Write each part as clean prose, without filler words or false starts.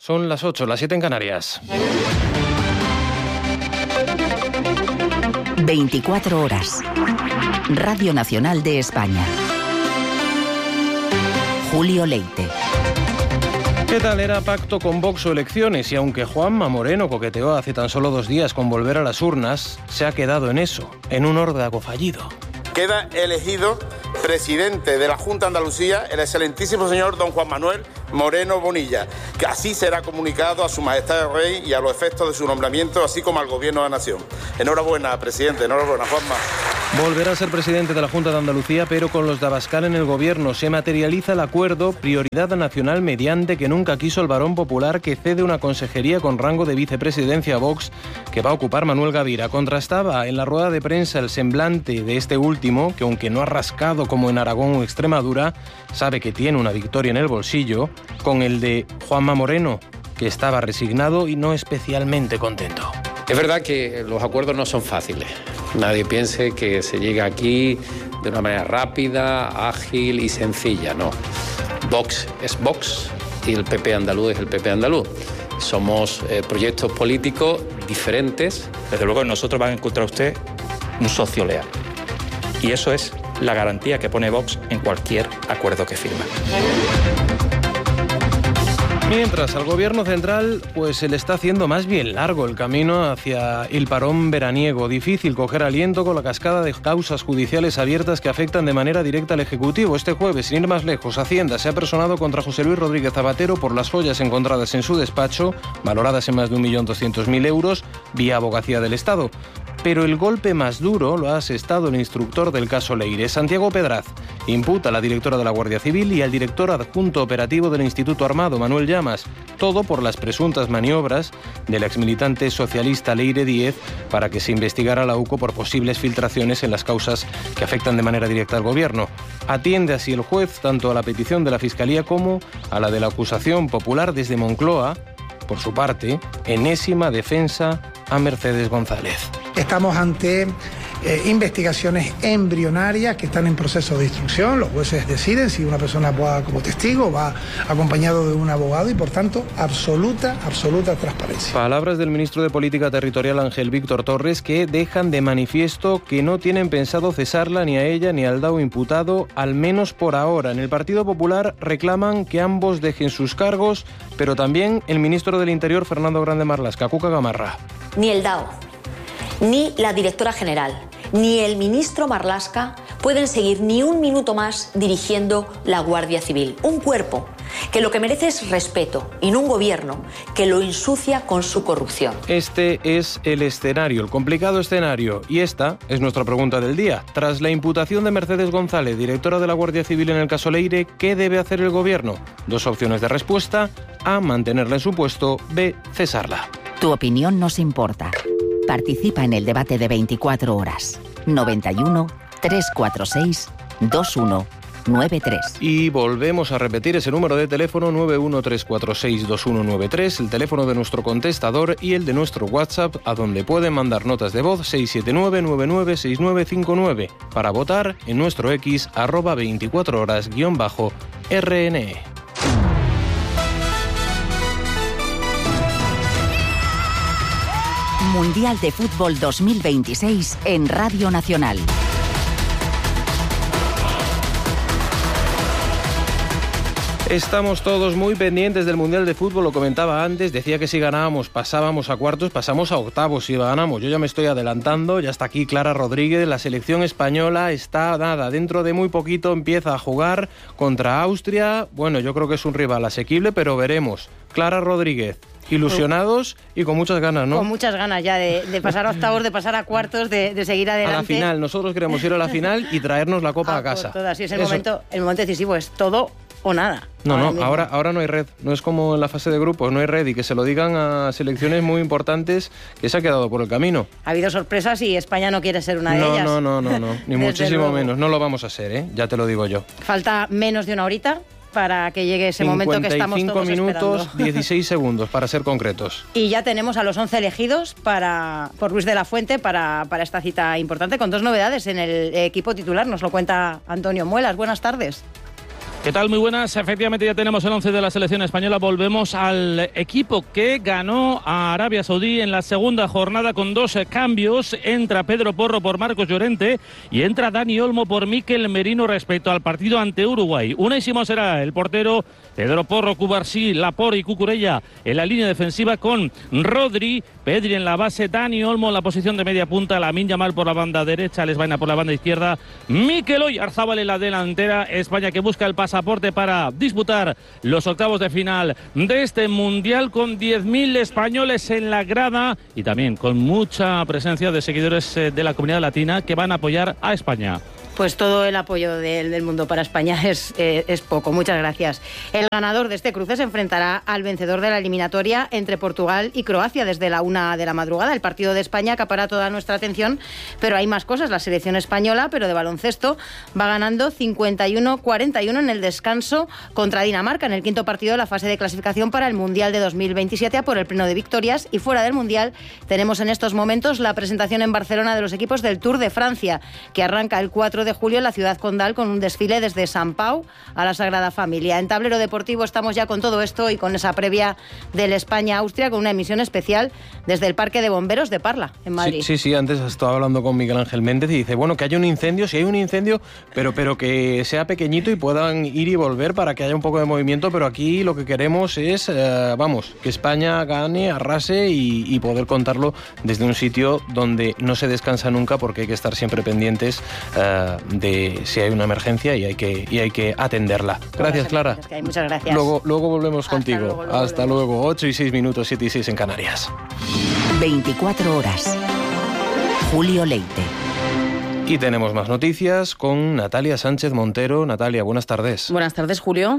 Son las 8, las 7 en Canarias. 24 horas. Radio Nacional de España. Julio Leite. ¿Qué tal era pacto con Vox o elecciones? Y aunque Juanma Moreno coqueteó hace tan solo 2 días con volver a las urnas, se ha quedado en eso, en un órdago fallido. Queda elegido presidente de la Junta de Andalucía el excelentísimo señor don Juan Manuel Moreno Bonilla, que así será comunicado a su majestad el rey y a los efectos de su nombramiento, así como al gobierno de la nación. Enhorabuena, presidente, enhorabuena, Juanma. Volverá a ser presidente de la Junta de Andalucía, pero con los de Abascal en el gobierno. Se materializa el acuerdo Prioridad Nacional mediante que nunca quiso el varón popular, que cede una consejería con rango de vicepresidencia a Vox, que va a ocupar Manuel Gavira. Contrastaba en la rueda de prensa el semblante de este último, que aunque no ha rascado como en Aragón o Extremadura, sabe que tiene una victoria en el bolsillo, con el de Juanma Moreno, que estaba resignado y no especialmente contento. Es verdad que los acuerdos no son fáciles. Nadie piense que se llega aquí de una manera rápida, ágil y sencilla. No. Vox es Vox y el PP andaluz es el PP andaluz. Somos proyectos políticos diferentes. Desde luego nosotros va a encontrar usted un socio leal. Y eso es la garantía que pone Vox en cualquier acuerdo que firma. Mientras al gobierno central pues se le está haciendo más bien largo el camino hacia el parón veraniego. Difícil coger aliento con la cascada de causas judiciales abiertas que afectan de manera directa al Ejecutivo. Este jueves, sin ir más lejos, Hacienda se ha personado contra José Luis Rodríguez Zapatero por las joyas encontradas en su despacho, valoradas en más de 1.200.000 euros, vía Abogacía del Estado. Pero el golpe más duro lo ha asestado el instructor del caso Leire, Santiago Pedraz. Imputa a la directora de la Guardia Civil y al director adjunto operativo del Instituto Armado, Manuel Llamas. Todo por las presuntas maniobras del exmilitante socialista Leire Díez para que se investigara a la UCO por posibles filtraciones en las causas que afectan de manera directa al gobierno. Atiende así el juez tanto a la petición de la Fiscalía como a la de la acusación popular desde Moncloa. Por su parte, enésima defensa a Mercedes González. Estamos ante investigaciones embrionarias que están en proceso de instrucción. Los jueces deciden si una persona va como testigo, va acompañado de un abogado y, por tanto, absoluta transparencia. Palabras del ministro de Política Territorial, Ángel Víctor Torres, que dejan de manifiesto que no tienen pensado cesarla ni a ella ni al dado imputado, al menos por ahora. En el Partido Popular reclaman que ambos dejen sus cargos, pero también el ministro del Interior, Fernando Grande Marlaska. Cuca Gamarra. Ni el DAO, ni la directora general, ni el ministro Marlaska pueden seguir ni un minuto más dirigiendo la Guardia Civil. Un cuerpo que lo que merece es respeto y no un gobierno que lo ensucia con su corrupción. Este es el escenario, el complicado escenario. Y esta es nuestra pregunta del día. Tras la imputación de Mercedes González, directora de la Guardia Civil en el caso Leire, ¿qué debe hacer el gobierno? 2 opciones de respuesta: A, mantenerla en su puesto; B, cesarla. Tu opinión nos importa. Participa en el debate de 24 horas. 91 346 2193. Y volvemos a repetir ese número de teléfono: 913462193, el teléfono de nuestro contestador y el de nuestro WhatsApp, a donde pueden mandar notas de voz 679-996959, para votar en nuestro X @24horas_RNE. Mundial de Fútbol 2026 en Radio Nacional. Estamos todos muy pendientes del Mundial de Fútbol, lo comentaba antes, decía que si ganábamos pasábamos a cuartos, pasamos a octavos si ganamos. Yo ya me estoy adelantando, ya está aquí Clara Rodríguez, la selección española está dentro de muy poquito empieza a jugar contra Austria. Bueno, yo creo que es un rival asequible, pero veremos. Clara Rodríguez. Ilusionados y con muchas ganas, ¿no? Con muchas ganas ya de pasar a octavos, de pasar a cuartos, de seguir adelante. A la final, nosotros queremos ir a la final y traernos la copa a casa. Todas, sí, es el momento decisivo, es todo o nada. Ahora no hay red, no es como en la fase de grupos, no hay red, y que se lo digan a selecciones muy importantes que se ha quedado por el camino. Ha habido sorpresas y España no quiere ser una de ellas. No, ni muchísimo menos, no lo vamos a ser, ya te lo digo yo. Falta menos de una horita para que llegue ese momento que estamos todos 55 minutos, esperando. 16 segundos, para ser concretos. Y ya tenemos a los 11 elegidos por Luis de la Fuente para esta cita importante, con 2 novedades en el equipo titular. Nos lo cuenta Antonio Muelas. Buenas tardes. ¿Qué tal? Muy buenas. Efectivamente ya tenemos el 11 de la selección española. Volvemos al equipo que ganó a Arabia Saudí en la segunda jornada con 2 cambios. Entra Pedro Porro por Marcos Llorente y entra Dani Olmo por Mikel Merino respecto al partido ante Uruguay. Unésimo será el portero Pedro Porro, Cubarsí, Laporte y Cucurella en la línea defensiva con Rodri, Pedri en la base, Dani Olmo en la posición de media punta, Lamine Yamal por la banda derecha, Les Vaina por la banda izquierda, Mikel Oyarzábal en la delantera. España que busca el pasaporte para disputar los octavos de final de este Mundial con 10.000 españoles en la grada y también con mucha presencia de seguidores de la comunidad latina que van a apoyar a España. Pues todo el apoyo del mundo para España es poco. Muchas gracias. El ganador de este cruce se enfrentará al vencedor de la eliminatoria entre Portugal y Croacia desde la 1 de la madrugada. El partido de España acapará toda nuestra atención, pero hay más cosas. La selección española, pero de baloncesto, va ganando 51-41 en el descanso contra Dinamarca en el quinto partido de la fase de clasificación para el Mundial de 2027 a por el pleno de victorias. Y fuera del Mundial tenemos en estos momentos la presentación en Barcelona de los equipos del Tour de Francia, que arranca el 4 de julio en la ciudad condal con un desfile desde Sant Pau a la Sagrada Familia. En Tablero Deportivo estamos ya con todo esto y con esa previa del España-Austria con una emisión especial desde el Parque de Bomberos de Parla, en Madrid. Sí, antes estaba hablando con Miguel Ángel Méndez y dice, bueno, que haya un incendio, si hay un incendio, pero que sea pequeñito y puedan ir y volver para que haya un poco de movimiento, pero aquí lo que queremos es, que España gane, arrase y poder contarlo desde un sitio donde no se descansa nunca porque hay que estar siempre pendientes de si hay una emergencia y hay que atenderla. Gracias, Clara. Muchas gracias. Luego volvemos contigo. Hasta luego. 8 y 6 minutos, 7 y 6 en Canarias. 24 horas. Julio Leite. Y tenemos más noticias con Natalia Sánchez Montero. Natalia, buenas tardes. Buenas tardes, Julio.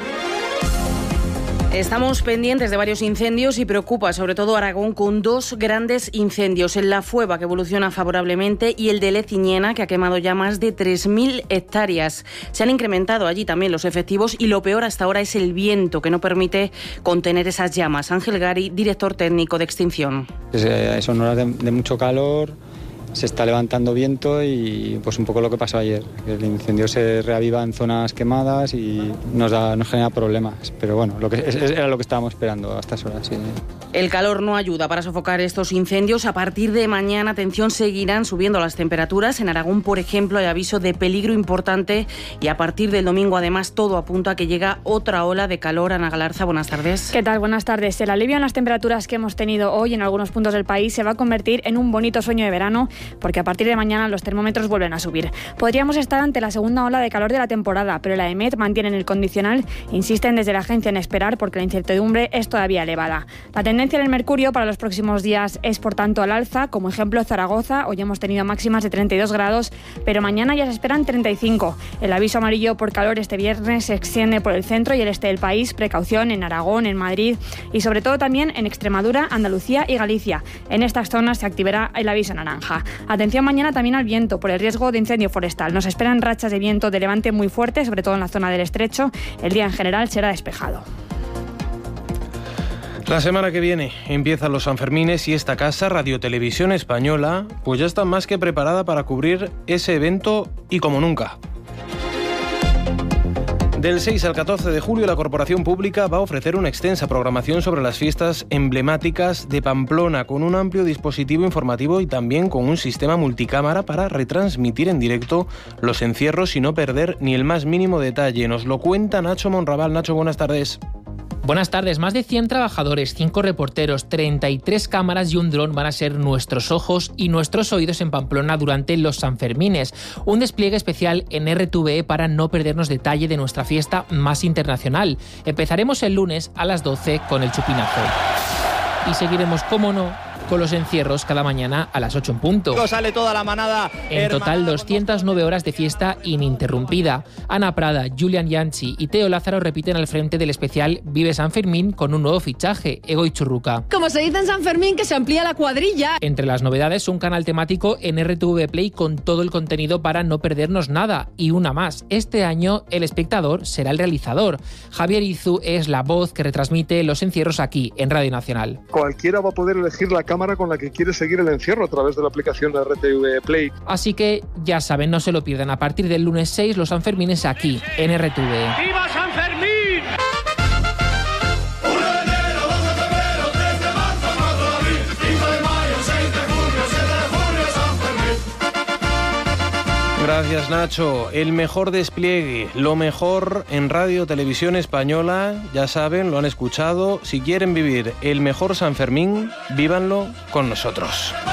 Estamos pendientes de varios incendios y preocupa sobre todo Aragón con 2 grandes incendios. El La Fueva, que evoluciona favorablemente, y el de Leciñena, que ha quemado ya más de 3.000 hectáreas. Se han incrementado allí también los efectivos y lo peor hasta ahora es el viento, que no permite contener esas llamas. Ángel Gari, director técnico de extinción. Son horas de mucho calor. Se está levantando viento y pues un poco lo que pasó ayer. El incendio se reaviva en zonas quemadas y nos genera problemas. Pero bueno, era lo que estábamos esperando a estas horas. Sí. El calor no ayuda para sofocar estos incendios. A partir de mañana, atención, seguirán subiendo las temperaturas. En Aragón, por ejemplo, hay aviso de peligro importante y a partir del domingo, además, todo apunta a que llega otra ola de calor. Ana Galarza, buenas tardes. ¿Qué tal? Buenas tardes. El alivio en las temperaturas que hemos tenido hoy en algunos puntos del país se va a convertir en un bonito sueño de verano, porque a partir de mañana los termómetros vuelven a subir. Podríamos estar ante la segunda ola de calor de la temporada, pero la EMET mantiene el condicional. Insisten desde la agencia en esperar porque la incertidumbre es todavía elevada. La tendencia en el mercurio para los próximos días es, por tanto, al alza. Como ejemplo, Zaragoza, hoy hemos tenido máximas de 32 grados, pero mañana ya se esperan 35. El aviso amarillo por calor este viernes se extiende por el centro y el este del país. Precaución en Aragón, en Madrid y sobre todo también en Extremadura, Andalucía y Galicia. En estas zonas se activará el aviso naranja. Atención mañana también al viento por el riesgo de incendio forestal. Nos esperan rachas de viento de levante muy fuertes, sobre todo en la zona del estrecho. El día en general será despejado. La semana que viene empiezan los Sanfermines y esta casa, Radio Televisión Española, pues ya está más que preparada para cubrir ese evento y como nunca. Del 6 al 14 de julio, la Corporación Pública va a ofrecer una extensa programación sobre las fiestas emblemáticas de Pamplona, con un amplio dispositivo informativo y también con un sistema multicámara para retransmitir en directo los encierros y no perder ni el más mínimo detalle. Nos lo cuenta Nacho Monraval. Nacho, buenas tardes. Buenas tardes. Más de 100 trabajadores, 5 reporteros, 33 cámaras y un dron van a ser nuestros ojos y nuestros oídos en Pamplona durante los Sanfermines. Un despliegue especial en RTVE para no perdernos detalle de nuestra fiesta más internacional. Empezaremos el lunes a las 12 con el chupinazo. Y seguiremos, cómo no, con los encierros cada mañana a las 8 en punto. Sale toda la manada. En total, 209 horas de fiesta ininterrumpida. Ana Prada, Julian Yanchi y Teo Lázaro repiten al frente del especial Vive San Fermín con un nuevo fichaje, Egoy Churruca. Como se dice en San Fermín, que se amplía la cuadrilla. Entre las novedades, un canal temático en RTV Play con todo el contenido para no perdernos nada. Y una más, este año el espectador será el realizador. Javier Izu es la voz que retransmite los encierros aquí, en Radio Nacional. Cualquiera va a poder elegir la cámara cámara con la que quiere seguir el encierro a través de la aplicación de RTV Play. Así que ya saben, no se lo pierdan. A partir del lunes 6, los Sanfermines aquí, en RTV. ¡Viva San Fermín! Gracias, Nacho. El mejor despliegue, lo mejor en Radio Televisión Española. Ya saben, lo han escuchado. Si quieren vivir el mejor San Fermín, vívanlo con nosotros.